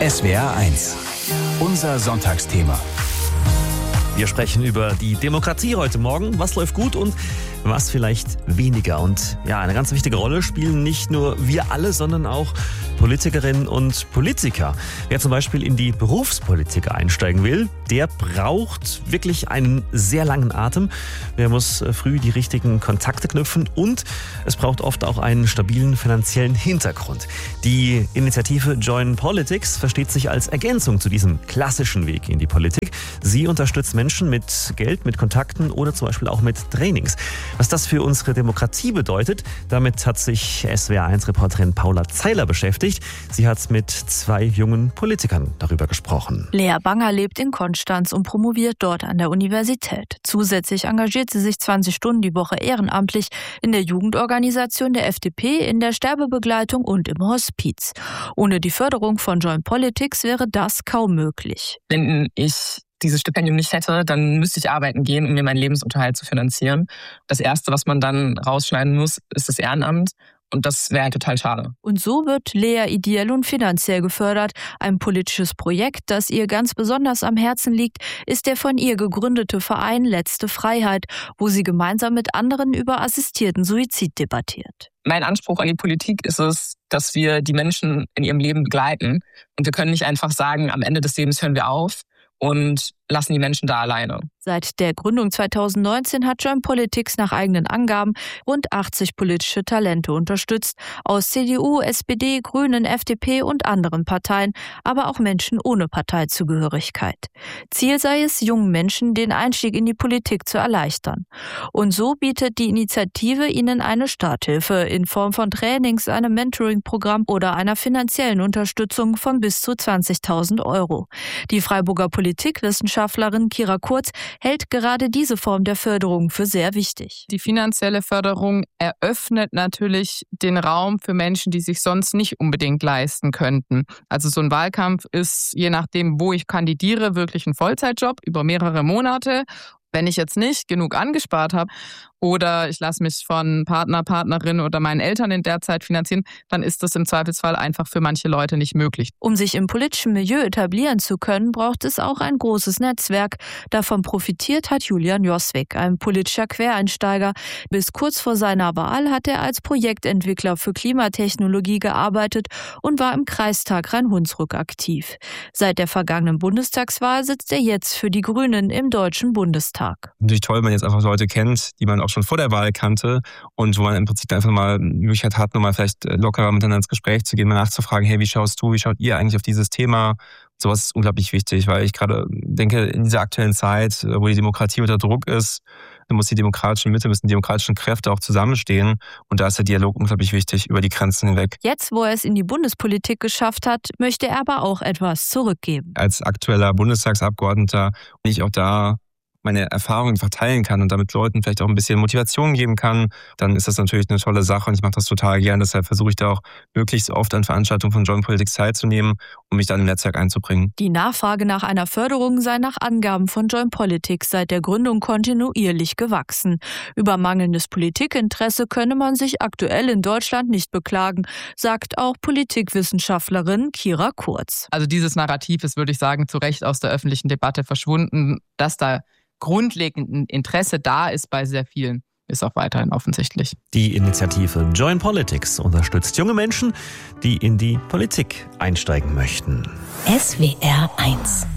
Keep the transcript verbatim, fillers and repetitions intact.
S W R eins. Unser Sonntagsthema. Wir sprechen über die Demokratie heute Morgen. Was läuft gut und was vielleicht weniger? Und ja, eine ganz wichtige Rolle spielen nicht nur wir alle, sondern auch Politikerinnen und Politiker. Wer zum Beispiel in die Berufspolitik einsteigen will, der braucht wirklich einen sehr langen Atem. Der muss früh die richtigen Kontakte knüpfen und es braucht oft auch einen stabilen finanziellen Hintergrund. Die Initiative Join Politics versteht sich als Ergänzung zu diesem klassischen Weg in die Politik. Sie unterstützt Menschen mit Geld, mit Kontakten oder zum Beispiel auch mit Trainings. Was das für unsere Demokratie bedeutet, damit hat sich S W R eins Reporterin Paula Zeiler beschäftigt. Sie hat mit zwei jungen Politikern darüber gesprochen. Lea Banger lebt in Konstanz und promoviert dort an der Universität. Zusätzlich engagiert sie sich zwanzig Stunden die Woche ehrenamtlich in der Jugendorganisation der F D P, in der Sterbebegleitung und im Hospiz. Ohne die Förderung von Join Politics wäre das kaum möglich. Wenn ich dieses Stipendium nicht hätte, dann müsste ich arbeiten gehen, um mir meinen Lebensunterhalt zu finanzieren. Das Erste, was man dann rausschneiden muss, ist das Ehrenamt. Und das wäre total schade. Und so wird Lea ideell und finanziell gefördert. Ein politisches Projekt, das ihr ganz besonders am Herzen liegt, ist der von ihr gegründete Verein Letzte Freiheit, wo sie gemeinsam mit anderen über assistierten Suizid debattiert. Mein Anspruch an die Politik ist es, dass wir die Menschen in ihrem Leben begleiten. Und wir können nicht einfach sagen, am Ende des Lebens hören wir auf und lassen die Menschen da alleine. Seit der Gründung zweitausendneunzehn hat Join Politics nach eigenen Angaben rund achtzig politische Talente unterstützt. Aus C D U, S P D, Grünen, F D P und anderen Parteien, aber auch Menschen ohne Parteizugehörigkeit. Ziel sei es, jungen Menschen den Einstieg in die Politik zu erleichtern. Und so bietet die Initiative ihnen eine Starthilfe in Form von Trainings, einem Mentoring-Programm oder einer finanziellen Unterstützung von bis zu zwanzigtausend Euro. Die Freiburger Politikwissenschaftlerin Kira Kurz hält gerade diese Form der Förderung für sehr wichtig. Die finanzielle Förderung eröffnet natürlich den Raum für Menschen, die sich sonst nicht unbedingt leisten könnten. Also so ein Wahlkampf ist, je nachdem, wo ich kandidiere, wirklich ein Vollzeitjob über mehrere Monate. Wenn ich jetzt nicht genug angespart habe oder ich lasse mich von Partner, Partnerin oder meinen Eltern in der Zeit finanzieren, dann ist das im Zweifelsfall einfach für manche Leute nicht möglich. Um sich im politischen Milieu etablieren zu können, braucht es auch ein großes Netzwerk. Davon profitiert hat Julian Joswig, ein politischer Quereinsteiger. Bis kurz vor seiner Wahl hat er als Projektentwickler für Klimatechnologie gearbeitet und war im Kreistag Rhein-Hunsrück aktiv. Seit der vergangenen Bundestagswahl sitzt er jetzt für die Grünen im Deutschen Bundestag. Natürlich toll, wenn man jetzt einfach Leute kennt, die man auch schon vor der Wahl kannte und wo man im Prinzip einfach mal die Möglichkeit hat, nochmal vielleicht lockerer miteinander ins Gespräch zu gehen, mal nachzufragen, hey, wie schaust du, wie schaut ihr eigentlich auf dieses Thema? Sowas ist unglaublich wichtig, weil ich gerade denke, in dieser aktuellen Zeit, wo die Demokratie unter Druck ist, muss die demokratische Mitte, müssen die demokratischen Kräfte auch zusammenstehen. Und da ist der Dialog unglaublich wichtig über die Grenzen hinweg. Jetzt, wo er es in die Bundespolitik geschafft hat, möchte er aber auch etwas zurückgeben. Als aktueller Bundestagsabgeordneter bin ich auch da, meine Erfahrungen verteilen kann und damit Leuten vielleicht auch ein bisschen Motivation geben kann, dann ist das natürlich eine tolle Sache und ich mache das total gern. Deshalb versuche ich da auch möglichst oft an Veranstaltungen von Join Politics teilzunehmen, um mich dann im Netzwerk einzubringen. Die Nachfrage nach einer Förderung sei nach Angaben von Join Politics seit der Gründung kontinuierlich gewachsen. Über mangelndes Politikinteresse könne man sich aktuell in Deutschland nicht beklagen, sagt auch Politikwissenschaftlerin Kira Kurz. Also dieses Narrativ ist, würde ich sagen, zu Recht aus der öffentlichen Debatte verschwunden, dass da grundlegend Interesse da ist bei sehr vielen, ist auch weiterhin offensichtlich. Die Initiative Join Politics unterstützt junge Menschen, die in die Politik einsteigen möchten. S W R eins